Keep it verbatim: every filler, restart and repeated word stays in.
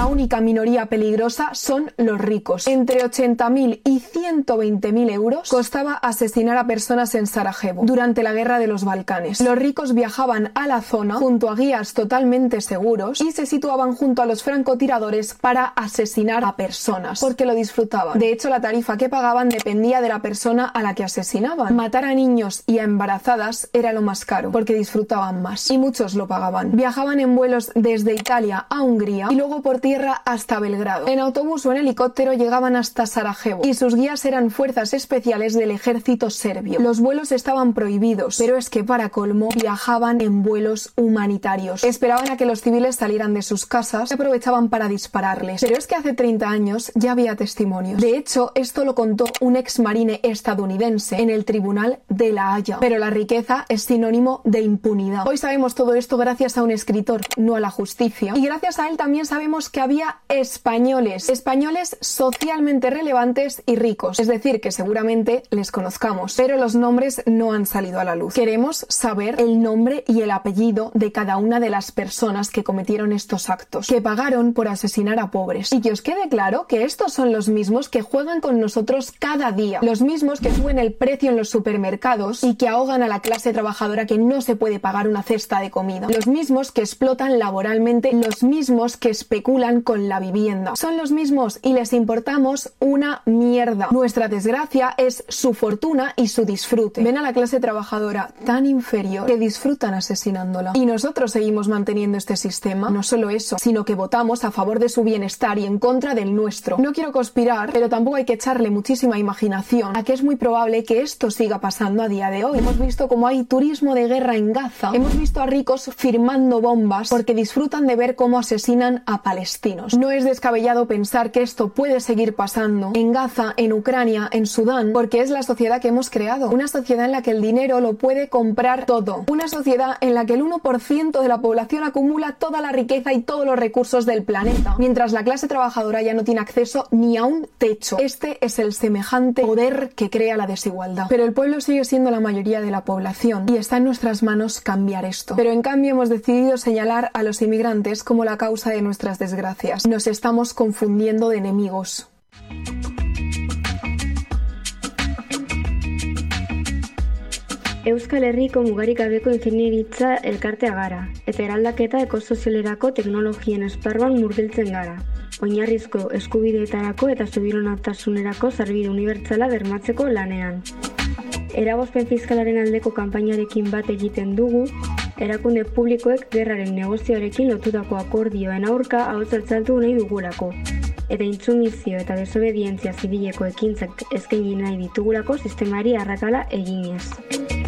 La única minoría peligrosa son los ricos. Entre ochenta mil y ciento veinte mil euros costaba asesinar a personas en Sarajevo durante la guerra de los Balcanes. Los ricos viajaban a la zona junto a guías totalmente seguros y se situaban junto a los francotiradores para asesinar a personas, porque lo disfrutaban. De hecho, la tarifa que pagaban dependía de la persona a la que asesinaban. Matar a niños y a embarazadas era lo más caro, porque disfrutaban más, y muchos lo pagaban. Viajaban en vuelos desde Italia a Hungría y luego por tierra hasta Belgrado. En autobús o en helicóptero llegaban hasta Sarajevo y sus guías eran fuerzas especiales del ejército serbio. Los vuelos estaban prohibidos, pero es que para colmo viajaban en vuelos humanitarios. Esperaban a que los civiles salieran de sus casas y aprovechaban para dispararles. Pero es que hace treinta años ya había testimonios. De hecho, esto lo contó un ex marine estadounidense en el tribunal de La Haya. Pero la riqueza es sinónimo de impunidad. Hoy sabemos todo esto gracias a un escritor, no a la justicia. Y gracias a él también sabemos que había españoles, españoles socialmente relevantes y ricos. Es decir, que seguramente les conozcamos, pero los nombres no han salido a la luz. Queremos saber el nombre y el apellido de cada una de las personas que cometieron estos actos, que pagaron por asesinar a pobres. Y que os quede claro que estos son los mismos que juegan con nosotros cada día, los mismos que suben el precio en los supermercados y que ahogan a la clase trabajadora que no se puede pagar una cesta de comida, los mismos que explotan laboralmente, los mismos que especulan con la vivienda. Son los mismos y les importamos una mierda. Nuestra desgracia es su fortuna y su disfrute. Ven a la clase trabajadora tan inferior que disfrutan asesinándola. Y nosotros seguimos manteniendo este sistema. No solo eso, sino que votamos a favor de su bienestar y en contra del nuestro. No quiero conspirar, pero tampoco hay que echarle muchísima imaginación a que es muy probable que esto siga pasando a día de hoy. Hemos visto cómo hay turismo de guerra en Gaza. Hemos visto a ricos firmando bombas porque disfrutan de ver cómo asesinan a palestinos. No es descabellado pensar que esto puede seguir pasando en Gaza, en Ucrania, en Sudán, porque es la sociedad que hemos creado. Una sociedad en la que el dinero lo puede comprar todo. Una sociedad en la que el uno por ciento de la población acumula toda la riqueza y todos los recursos del planeta, mientras la clase trabajadora ya no tiene acceso ni a un techo. Este es el semejante poder que crea la desigualdad. Pero el pueblo sigue siendo la mayoría de la población y está en nuestras manos cambiar esto. Pero en cambio hemos decidido señalar a los inmigrantes como la causa de nuestras desgracias. Nos estamos confundiendo de enemigos. Euskal Herriko mugarik gabeko ingeniaritza elkartea gara, eta eraldaketa ekosozialerako teknologien esparruan murgiltzen gara. Oinarrizko eskubideetarako eta subiranontasunerako sarbide unibertsala bermatzeko lanean. Eragozpen fiskalaren aldeko kanpainarekin bat egiten dugu, erakunde publikoek gerraren negozioarekin lotutako akordioen aurka ahots altxatu nahi dugulako. Eta intsumizio eta desobedientzia zibileko ekintzak eskaini nahi ditugulako sistemari arrakala eginez.